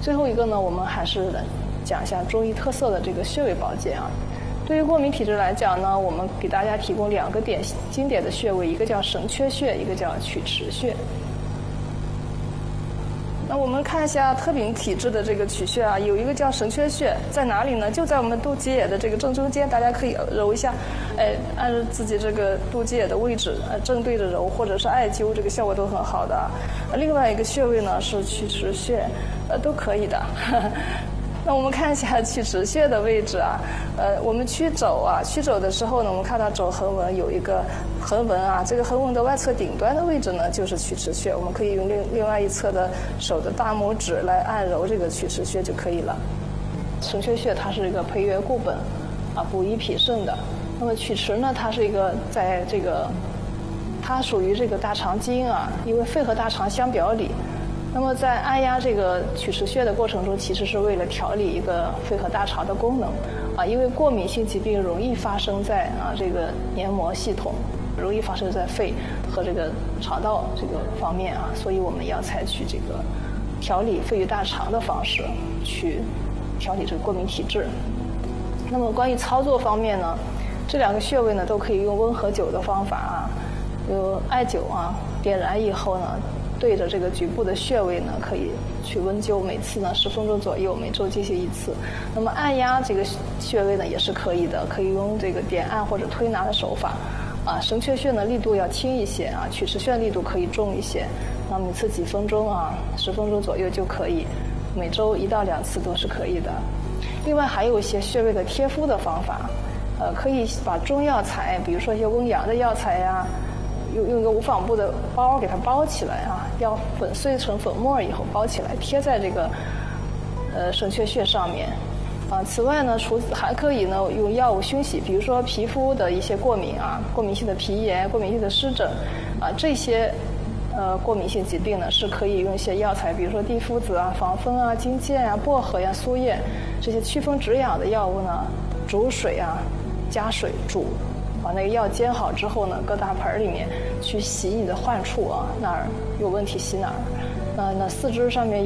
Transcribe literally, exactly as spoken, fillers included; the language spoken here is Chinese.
最后一个呢，我们还是讲一下中医特色的这个穴位保健啊。对于过敏体质来讲呢，我们给大家提供两个典经典的穴位，一个叫神阙穴，一个叫曲池穴。那我们看一下特禀体质的这个曲穴啊，有一个叫神阙穴，在哪里呢？就在我们肚脐眼的这个正中间，大家可以揉一下，哎，按照自己这个肚脐眼的位置，呃，正对着揉，或者是艾灸，这个效果都很好的啊。另外一个穴位呢是曲池穴，呃，都可以的。那我们看一下曲池穴的位置啊，呃，我们曲肘啊，曲肘的时候呢，我们看到肘横纹有一个横纹啊，这个横纹的外侧顶端的位置呢，就是曲池穴。我们可以用另另外一侧的手的大拇指来按揉这个曲池穴就可以了。神阙穴它是一个培元固本，啊，补益脾肾的。那么曲池呢，它是一个在这个，它属于这个大肠经啊，因为肺和大肠相表里。那么在按压这个曲池穴的过程中，其实是为了调理一个肺和大肠的功能，啊，因为过敏性疾病容易发生在啊这个黏膜系统，容易发生在肺和这个肠道这个方面啊，所以我们要采取这个调理肺与大肠的方式去调理这个过敏体质。那么关于操作方面呢，这两个穴位呢都可以用温和灸的方法啊，有艾灸啊，点燃以后呢，对着这个局部的穴位呢，可以去温灸，每次呢十分钟左右，每周进行一次。那么按压这个穴位呢也是可以的，可以用这个点按或者推拿的手法。啊，神阙穴呢力度要轻一些啊，曲池穴力度可以重一些。那每次几分钟啊，十分钟左右就可以，每周一到两次都是可以的。另外还有一些穴位的贴敷的方法，呃，可以把中药材，比如说一些温阳的药材呀、用用一个无纺布的包给它包起来啊，要粉碎成粉末以后包起来，贴在这个呃神阙穴上面啊。此外呢，除此还可以呢用药物熏洗，比如说皮肤的一些过敏啊，过敏性的皮炎、过敏性的湿疹啊，这些呃过敏性疾病呢是可以用一些药材，比如说地肤子啊、防风啊、金剑啊、薄荷呀、苏叶这些祛风止痒的药物呢，煮水啊，加水煮。把那个药煎好之后呢，搁大盆里面去洗你的患处啊，哪儿有问题洗哪儿。那那四肢上面